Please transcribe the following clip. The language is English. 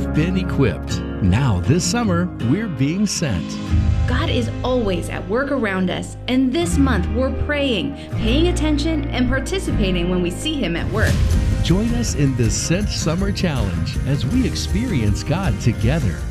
We've been equipped. Now this summer, we're being sent. God is always at work around us, and this month we're praying, paying attention, and participating when we see Him at work. Join us in this Sent Summer Challenge as we experience God together.